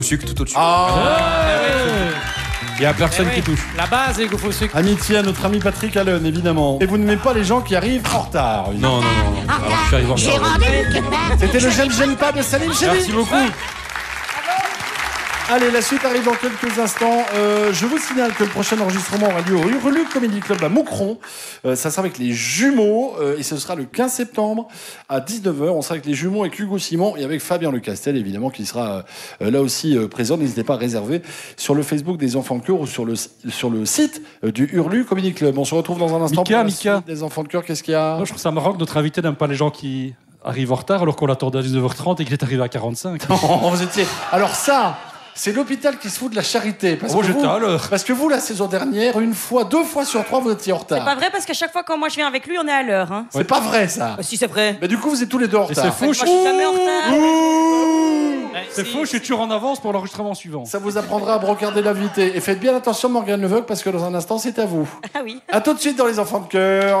Sucre tout au-dessus. Il n'y a personne qui touche. La base, les gaufres au sucre. Amitié à notre ami Patrick Allen, évidemment. Et vous n'aimez pas les gens qui arrivent en retard. Non. Alors, je suis arrivé en retard. C'était le j'aime pas de Salim Chéri. Merci beaucoup. Allez, la suite arrive dans quelques instants. Je vous signale que le prochain enregistrement aura lieu au Hurlu Comedy Club à Moucron. Ça sera avec les jumeaux et ce sera le 15 septembre à 19h. On sera avec les jumeaux, avec Hugo Simon et avec Fabien Lecastel, évidemment, qui sera là aussi présent. N'hésitez pas à réserver sur le Facebook des Enfants de Cœur ou sur le site du Hurlu Comedy Club. On se retrouve dans un instant pour la suite des Enfants de Cœur. Qu'est-ce qu'il y a? Moi, je trouve ça marrant que notre invité n'aime pas les gens qui arrivent en retard alors qu'on l'attendait à 19h30 et qu'il est arrivé à 45. Vous étiez... Alors ça... C'est l'hôpital qui se fout de la charité. Parce que j'étais à l'heure. Parce que vous, la saison dernière, 2 fois sur 3, vous étiez en retard. C'est pas vrai parce qu'à chaque fois quand moi je viens avec lui, on est à l'heure. Hein. C'est pas vrai, ça. Si, c'est vrai. Mais du coup, vous êtes tous les deux en retard. C'est faux. Moi, je suis jamais en retard. C'est faux, je suis toujours en avance pour l'enregistrement suivant. Ça vous apprendra à brocarder l'invité. Et faites bien attention, Morgane Leveugle, parce que dans un instant, c'est à vous. Ah oui. À tout de suite dans Les Enfants de Cœur.